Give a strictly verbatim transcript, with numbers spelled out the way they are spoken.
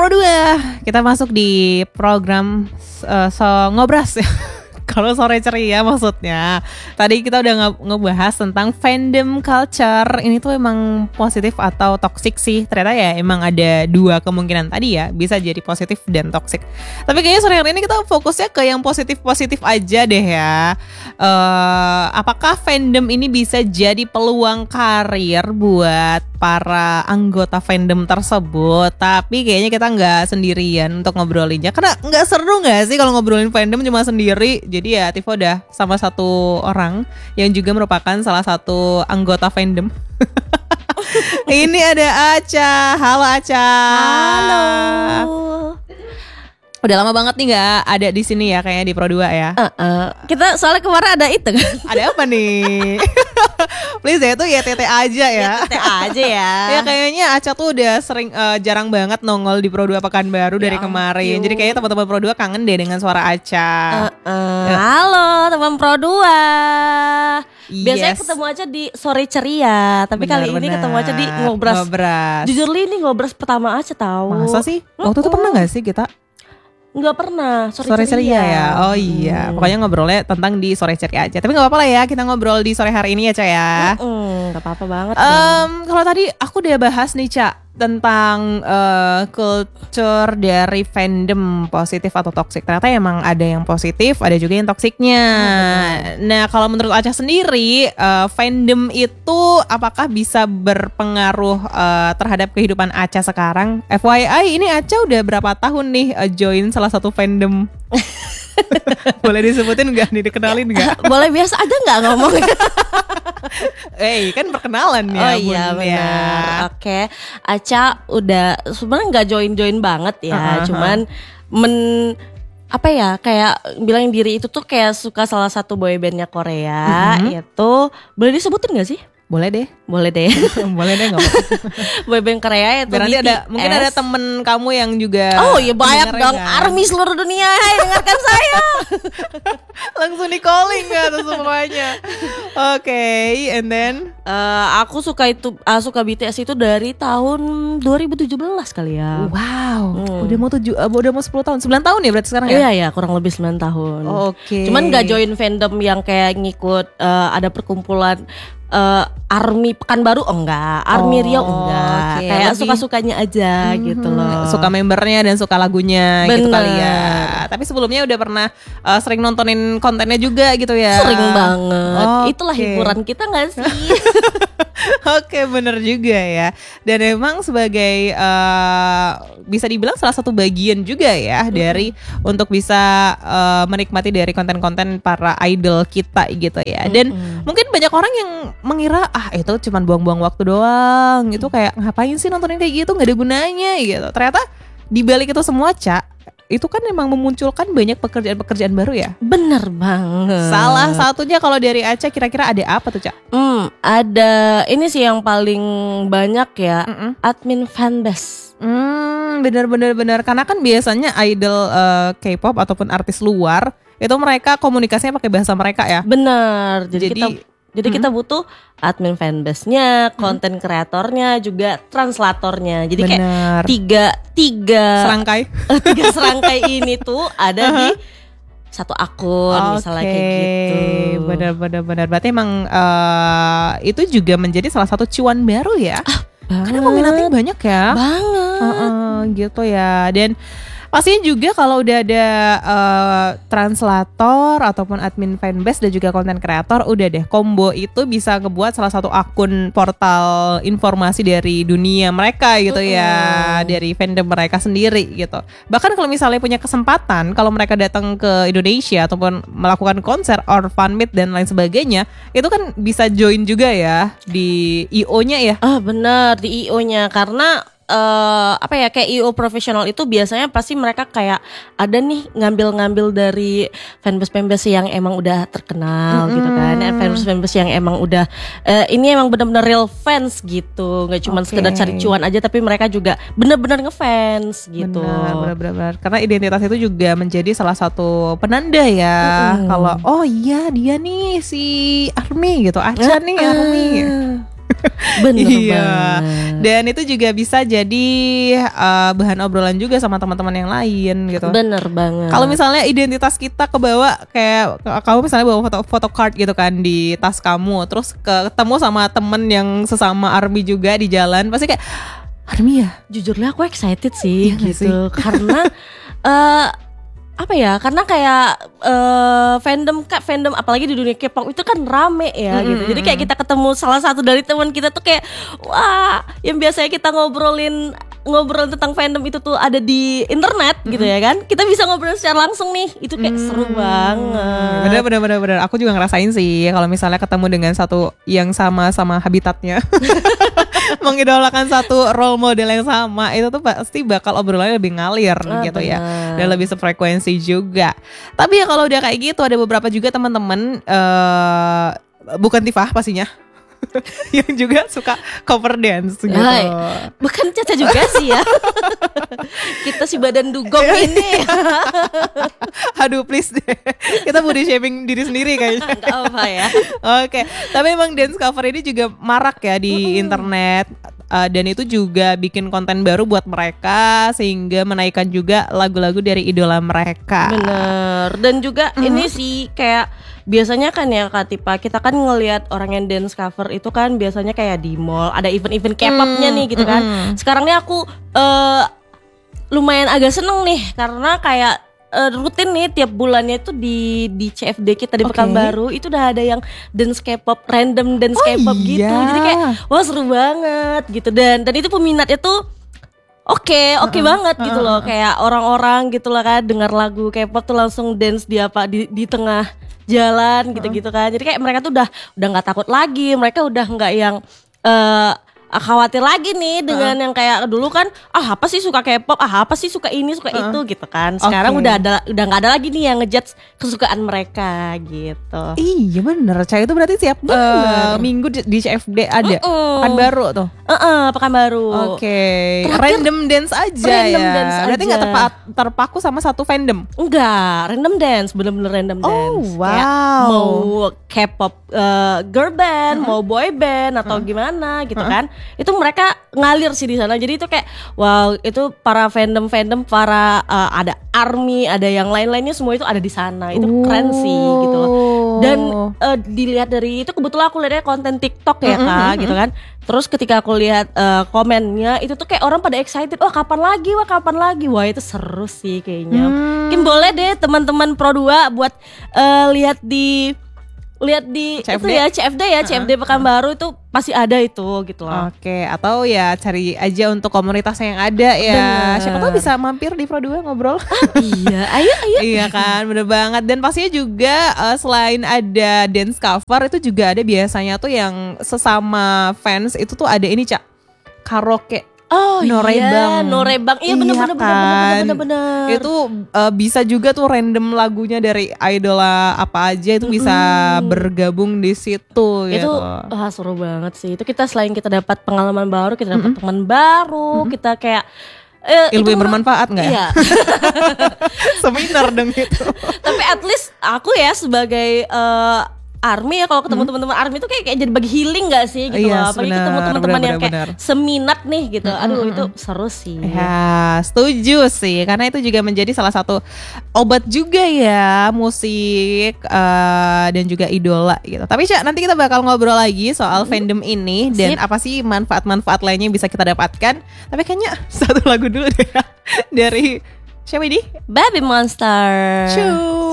Pro dua, kita masuk di program uh, so ngobras ya. Kalau sore ceria maksudnya. Tadi kita udah nge- ngebahas tentang fandom culture. Ini tuh emang positif atau toxic sih. Ternyata ya emang ada dua kemungkinan tadi ya. Bisa jadi positif dan toxic. Tapi kayaknya sore hari ini kita fokusnya ke yang positif-positif aja deh ya. uh, Apakah fandom ini bisa jadi peluang karir buat para anggota fandom tersebut? Tapi kayaknya kita nggak sendirian untuk ngobrolinnya. Karena nggak seru nggak sih kalau ngobrolin fandom cuma sendiri. Jadi ya Tifa udah sama satu orang yang juga merupakan salah satu anggota fandom. Ini ada Acha. Halo Acha. Halo. Udah lama banget nih nggak ada di sini ya, kayaknya di Pro dua ya. Uh, uh. Kita soalnya kemarin ada itu kan. Ada apa nih? Please ya, itu ya T T aja ya. Ya T T aja ya. Ya kayaknya Acha tuh udah sering uh, jarang banget nongol di Pro dua Pekanbaru dari Ya kemarin. ampun. Jadi kayaknya teman-teman Pro dua kangen deh dengan suara Acha. Uh, uh. Halo teman Pro dua. Biasanya Yes. ketemu aja di sore ceria, tapi Benar, kali ini benar. ketemu aja di ngobras. Ngobras. Jujur li ini ngobras pertama aja tahu. Masa sih? Waktu itu pernah gak sih kita Nggak pernah sore, sore ceria ya? Oh iya, Hmm. pokoknya ngobrolnya tentang di sore ceria aja. Tapi gak apa-apa lah ya, kita ngobrol di sore hari ini ya Ca ya. Mm-mm, Nggak apa-apa banget. Um, kalau tadi aku udah bahas nih Ca tentang uh, culture dari fandom positif atau toxic. Ternyata emang ada yang positif, ada juga yang toksiknya. Nah kalau menurut Acha sendiri, uh, fandom itu apakah bisa berpengaruh uh, terhadap kehidupan Acha sekarang? F Y I ini Acha udah berapa tahun nih uh, join salah satu fandom? Boleh disebutin gak nih, dikenalin gak? Boleh biasa aja nggak ngomong? Eh kan perkenalan ya. Oh iya Bun, benar. ya. Oke, Acha udah sebenarnya nggak join-join banget ya, Uh-huh. cuman men apa ya kayak bilang diri itu tuh kayak suka salah satu boybandnya Korea. Mhm. Itu boleh disebutin nggak sih? Boleh deh. Boleh deh. Boleh deh, nggak apa-apa. Boyband Korea itu Biar nanti ada B T S. mungkin ada temen kamu yang juga Oh iya banyak pendengarnya dong, kan. army seluruh dunia, hai dengarkan saya. Langsung di calling gak tuh semuanya. Oke, and then Eh, aku suka itu, ah, suka B T S itu dari tahun dua ribu tujuh belas kali ya. wow, Hmm. udah mau tujuh, uh, udah mau sepuluh tahun, sembilan tahun ya berarti sekarang ya. Iya ya, kurang lebih sembilan tahun. Oke. Cuman gak join fandom yang kayak ngikut eh, ada perkumpulan eh, Army Pekanbaru, oh enggak, Army Oh, Riau enggak. oke. Kayak Lebih- suka-sukanya aja gitu Mhm, loh. Suka membernya dan suka lagunya gitu Bener. kali ya. Tapi sebelumnya udah pernah uh, sering nontonin kontennya juga gitu ya. Sering banget. Oke. Itulah hiburan kita gak sih? Oke, bener juga ya. Dan emang sebagai uh, bisa dibilang salah satu bagian juga ya dari untuk bisa uh, menikmati dari konten-konten para idol kita gitu ya. Dan Mm-mm. mungkin banyak orang yang mengira ah itu cuma buang-buang waktu doang. Itu kayak ngapain sih nontonin kayak gitu, nggak ada gunanya gitu. Ternyata di balik itu semua, Ca, itu kan memang memunculkan banyak pekerjaan-pekerjaan baru ya. Bener banget. Salah satunya kalau dari Acha kira-kira ada apa tuh, Ca? Hmm, ada ini sih yang paling banyak ya, Mm-mm. admin fanbase. Hmm, benar-benar benar. Karena kan biasanya idol uh, K-pop ataupun artis luar itu mereka komunikasinya pakai bahasa mereka ya. Bener. Jadi, Jadi- kita jadi kita butuh admin fanbase-nya, konten kreatornya, juga translatornya. Jadi kayak Benar. tiga tiga Serangkai. eh, tiga serangkai ini tuh ada di satu akun misalnya kayak gitu. Benar-benar benar. Berarti emang uh, itu juga menjadi salah satu cuan baru ya. Karena peminatnya banyak ya. Banget. Heeh, gitu ya. Dan pastinya juga kalau udah ada uh, translator ataupun admin fanbase dan juga konten kreator, udah deh combo itu bisa ngebuat salah satu akun portal informasi dari dunia mereka gitu ya, Mm-mm. dari fandom mereka sendiri gitu. Bahkan kalau misalnya punya kesempatan kalau mereka datang ke Indonesia ataupun melakukan konser or fan meet dan lain sebagainya, itu kan bisa join juga ya di I O-nya ya. Ah benar di I O-nya karena eh apa ya kayak I O profesional itu biasanya pasti mereka kayak ada nih ngambil-ngambil dari fanbase-fanbase yang emang udah terkenal Mm-mm. gitu kan, fanbase-fanbase yang emang udah eh, ini emang benar-benar real fans gitu, nggak cuma Oke. sekedar cari cuan aja tapi mereka juga benar-benar ngefans gitu. Benar, benar, benar, benar. Karena identitas itu juga menjadi salah satu penanda ya. Mm-mm. Kalau oh iya dia nih si Army gitu, Acha nih Army. Ah. Bener Iya. banget. Dan itu juga bisa jadi uh, bahan obrolan juga sama teman-teman yang lain gitu. Bener banget. Kalau misalnya identitas kita kebawa kayak kamu misalnya bawa foto foto card gitu kan di tas kamu, terus ketemu sama temen yang sesama army juga di jalan, pasti kayak army ya. Jujurnya aku excited sih Iya gitu karena uh, apa ya? Karena kayak uh, fandom kak fandom apalagi di dunia K-pop itu kan rame ya Mm-hmm. gitu. Jadi kayak kita ketemu salah satu dari teman kita tuh kayak wah, yang biasanya kita ngobrolin ngobrol tentang fandom itu tuh ada di internet mm-hmm. gitu ya kan. Kita bisa ngobrol secara langsung nih. Itu kayak mm-hmm. seru banget. Bener bener bener bener. Aku juga ngerasain sih kalau misalnya ketemu dengan satu yang sama sama habitatnya. Mengidolakan satu role model yang sama, itu tuh pasti bakal obrolannya lebih ngalir ah, gitu bener. Ya, dan lebih sefrekuensi juga. Tapi ya kalau udah kayak gitu ada beberapa juga teman-teman uh, bukan Tifah pastinya yang juga suka cover dance gitu. Hai, bukan Caca juga sih ya. Kita si badan dugong ini. Aduh please deh. Kita body shaming diri sendiri kayaknya. Gak apa ya. Oke, tapi emang dance cover ini juga marak ya di mm. internet. Uh, dan itu juga bikin konten baru buat mereka sehingga menaikkan juga lagu-lagu dari idola mereka. Bener. Dan juga mm. ini sih kayak biasanya kan ya Kak Tipa, kita kan ngelihat orang yang dance cover itu kan biasanya kayak di mall, ada event-event K-popnya mm, nih gitu kan. Mm. Sekarang nih aku uh, lumayan agak seneng nih karena kayak uh, rutin nih tiap bulannya itu di di C F D kita di okay. Pekanbaru itu udah ada yang dance K-pop, random dance oh, K-pop iya. gitu. Jadi kayak wah seru banget gitu dan dan itu peminatnya tuh Oke, okay, oke okay uh-uh, banget uh-uh. gitu loh. Kayak orang-orang gitu lah kan dengar lagu K-pop tuh langsung dance di apa di di tengah jalan gitu-gitu kan. Jadi kayak mereka tuh udah udah nggak takut lagi, mereka udah nggak yang uh, khawatir lagi nih dengan uh. yang kayak dulu kan ah apa sih suka K-pop, ah apa sih suka ini suka uh. itu gitu kan. Sekarang okay. udah ada udah nggak ada lagi nih yang ngejudge kesukaan mereka gitu. Iya bener, Cah itu berarti tiap uh, minggu di, di C F D ada uh-uh. Pekanbaru tuh. Uh-uh, Pekanbaru. Oke. Okay. Random dance aja random ya. Dance berarti nggak terpa- terpaku sama satu fandom? Enggak, random dance, bener-bener random oh, dance. Wow. Kayak mau K-pop uh, girl band, uh-huh. mau boy band atau uh-huh. gimana gitu uh-huh. kan. Itu mereka ngalir sih di sana. Jadi itu kayak wow, itu para fandom-fandom, para uh, ada ARMY, ada yang lain-lainnya semua itu ada di sana. Itu oh. keren sih gitu loh. Dan uh, dilihat dari itu kebetulan aku lihatnya konten TikTok ya mm-hmm. Kak gitu kan. Terus ketika aku lihat uh, komennya itu tuh kayak orang pada excited. Wah kapan lagi, wah kapan lagi. Wah itu seru sih kayaknya. Hmm. Mungkin boleh deh teman-teman Pro dua buat uh, lihat di lihat di C F D. Itu ya C F D ya, uh-huh. C F D Pekanbaru itu pasti ada itu gitu loh. Oke, okay. Atau ya cari aja untuk komunitas yang ada ya. Bener. Siapa tahu bisa mampir di Pro dua ngobrol. Ah, iya, ayo ayo. Iya kan, bener banget. Dan pastinya juga uh, selain ada dance cover itu juga ada biasanya tuh yang sesama fans itu tuh ada ini Cak, karaoke. Oh Norebang. iya, Norebang. Iya bener-bener kan? bener-bener. Itu uh, bisa juga tuh random lagunya dari idola apa aja itu bisa mm-hmm. bergabung di situ itu, gitu. Itu ah, seru banget sih. Itu kita selain kita dapat pengalaman baru, kita dapat mm-hmm. teman baru, mm-hmm. kita kayak Uh, ilmu yang bermanfaat nggak iya. ya? Seminar dong itu. Tapi at least aku ya sebagai uh, ARMY ya kalau ketemu hmm. teman-teman ARMY itu kayak, kayak jadi bagi healing nggak sih gitu yes, loh. Apalagi bener, ketemu teman-teman yang kayak bener. seminat nih gitu. Hmm. Aduh itu seru sih. Ya setuju sih karena itu juga menjadi salah satu obat juga ya musik uh, dan juga idola gitu. Tapi Cak nanti kita bakal ngobrol lagi soal hmm. fandom ini dan Sip. Apa sih manfaat-manfaat lainnya yang bisa kita dapatkan. Tapi kayaknya satu lagu dulu deh dari siapa ini? Baby Monster. Cuy.